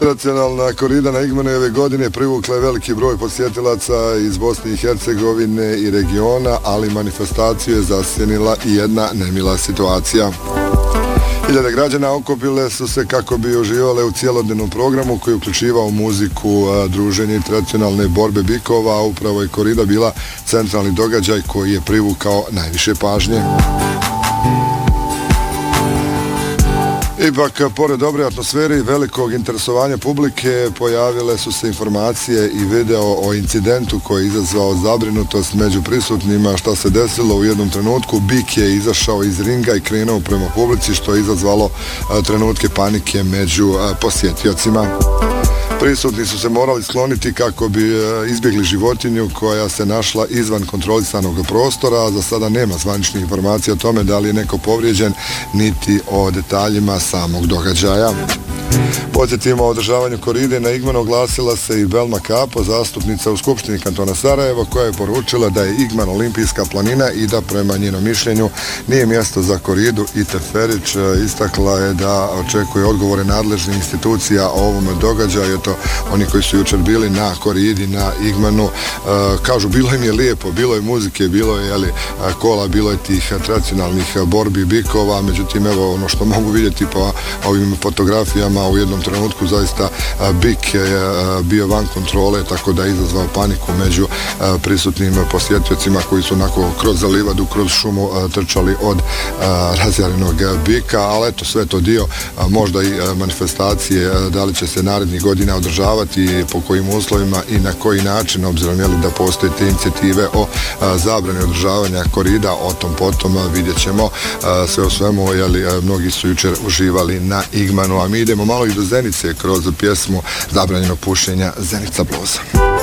Nacionalna korida na Igmanu ove godine privukla je veliki broj posjetilaca iz Bosne i Hercegovine i regiona, ali manifestaciju je zasjenila i jedna nemila situacija. Hiljade građana okupile su se kako bi uživale u cijelodnevnom programu koji je uključivao muziku, druženje i tradicionalne borbe bikova, a upravo je korida bila centralni događaj koji je privukao najviše pažnje. Ipak, pored dobre atmosfere i velikog interesovanja publike, pojavile su se informacije i video o incidentu koji je izazvao zabrinutost među prisutnima. Šta se desilo u jednom trenutku? Bik je izašao iz ringa i krenuo prema publici, što je izazvalo trenutke panike među posjetiocima. Prisutni su se morali skloniti kako bi izbjegli životinju koja se našla izvan kontrolisanog prostora. Za sada nema zvaničnih informacija o tome da li je neko povrijeđen, niti o detaljima samog događaja. Podsjetimo o održavanju koride na Igmanu oglasila se i Belma Kapo, zastupnica u Skupštini kantona Sarajevo, koja je poručila da je Igman olimpijska planina i da prema njenom mišljenju nije mjesto za koridu. i Teferić istakla je da očekuje odgovore nadležnih institucija o ovom događaju. To oni koji su jučer bili na koridi na Igmanu kažu bilo im je lijepo, bilo je muzike, bilo je kola, bilo je tih tradicionalnih borbi bikova, međutim evo ono što mogu vidjeti po ovim fotografijama, u jednom trenutku zaista bik je bio van kontrole, tako da je izazvao paniku među prisutnim posjetiocima koji su onako kroz livadu, kroz šumu trčali od razjarenog bika, ali eto sve to dio možda i manifestacije, da li će se narednih godina održavati, po kojim uslovima i na koji način, obzirom da postoje te inicijative o zabrani održavanja korida, o tom potom vidjet ćemo. Sve u svemu, mnogi su jučer uživali na Igmanu, a mi idemo malo i do Zenice kroz pjesmu zabranjenog pušenja Zenica Bluza.